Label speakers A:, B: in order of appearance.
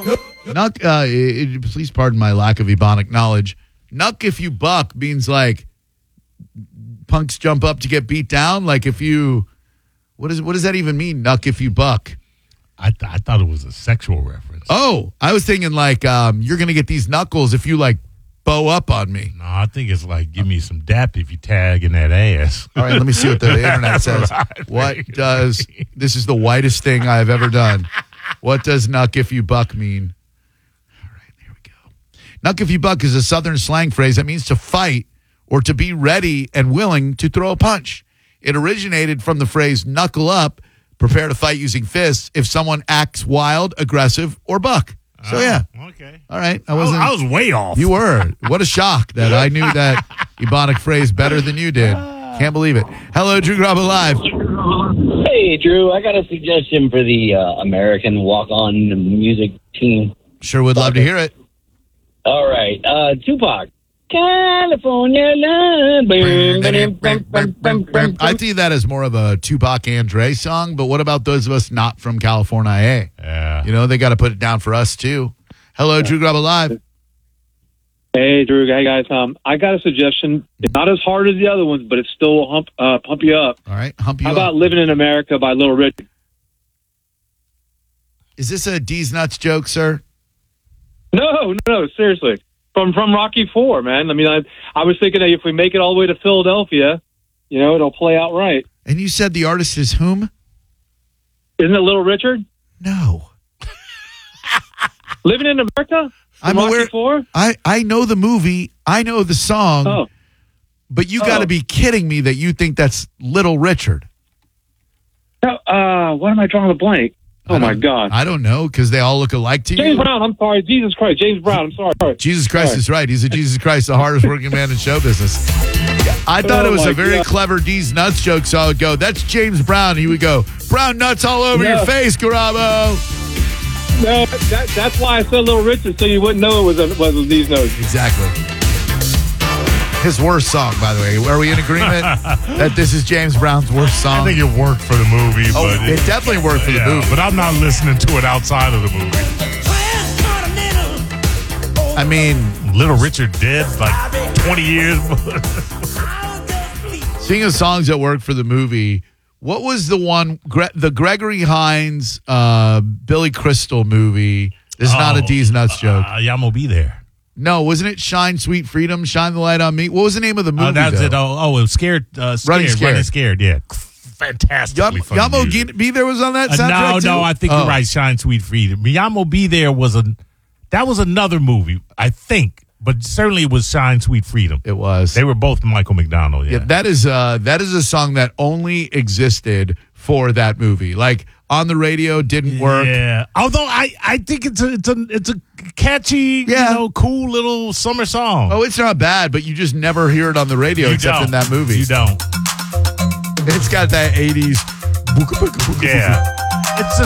A: Nuck, please pardon my lack of Ebonic knowledge. Nuck if you buck means like punks jump up to get beat down. Like if you, what does that even mean? Nuck if you buck.
B: I thought it was a sexual reference.
A: Oh, I was thinking like you're going to get these knuckles if you like bow up on me.
B: No, I think it's like give me some dap if you tag in that ass.
A: All right, let me see what the internet says. This is the whitest thing I've ever done. What does nuck if you buck mean? All right, here we go. Nuck if you buck is a Southern slang phrase that means to fight or to be ready and willing to throw a punch. It originated from the phrase knuckle up, prepare to fight using fists if someone acts wild, aggressive, or buck. So, yeah.
B: Okay.
A: All right.
B: I was way off.
A: You were. What a shock that I knew that Ebonic phrase better than you did. Can't believe it. Hello, Drew Grabo Live.
C: Hey, Drew. I got a suggestion for the American walk-on music team.
A: Sure would love to hear it.
C: All right. Tupac. California love.
A: I see that as more of a Tupac Andre song, but what about those of us not from California?
B: Yeah.
A: You know, they got to put it down for us, too. Hello, Drew Grabo Live.
D: Hey, Drew. Hey, guys. I got a suggestion. It's not as hard as the other ones, but it's still pump you up.
A: All right, hump you
D: How
A: up.
D: about Living in America by Little Richard?
A: Is this a D's Nuts joke, sir?
D: No, seriously. From Rocky IV, man. I mean, I was thinking that if we make it all the way to Philadelphia, you know, it'll play out right.
A: And you said the artist is whom?
D: Isn't it Little Richard?
A: No.
D: Living in America?
A: I'm aware.
D: Rocky IV?
A: I know the movie. I know the song.
D: Oh.
A: But you got to be kidding me that you think that's Little Richard.
D: No, what am I drawing a blank? Oh, my God.
A: I don't know, because they all look alike to you.
D: James Brown, I'm sorry. Jesus Christ. James Brown, I'm sorry.
A: Jesus Christ is right. He's a Jesus Christ, the hardest working man in show business. I thought it was a very clever D's Nuts joke, so I would go, that's James Brown. He would go, brown nuts all over your face, Garabo.
D: No, that's why I said Little Richard, so you wouldn't know it was these notes.
A: Exactly. His worst song, by the way. Are we in agreement that this is James Brown's worst song?
B: I think it worked for the movie.
A: Oh,
B: but
A: it definitely worked for the movie.
B: But I'm not listening to it outside of the movie.
A: I mean,
B: Little Richard dead like 20 years.
A: Speaking of songs that work for the movie, what was the one, the Gregory Hines, Billy Crystal movie? This is not a D's Nuts joke.
B: Y'all gonna be there.
A: No, wasn't it Shine Sweet Freedom, Shine the Light on Me? What was the name of the movie?
B: That's
A: though?
B: it. Oh, it was Scared. Running Scared, yeah. Fantastically funny
A: Yamo
B: music.
A: Be There was on that soundtrack
B: No, I think you're right. Shine Sweet Freedom. Yamo Be There was another movie, I think. But certainly it was Shine Sweet Freedom.
A: It was.
B: They were both Michael McDonald, yeah.
A: That is a song that only existed for that movie. Like, on the radio, didn't work.
B: Yeah. Although I think it's a catchy, cool little summer song.
A: Oh, it's not bad, but you just never hear it on the radio except in that movie.
B: You don't.
A: It's got that 80s.
B: Yeah. It's a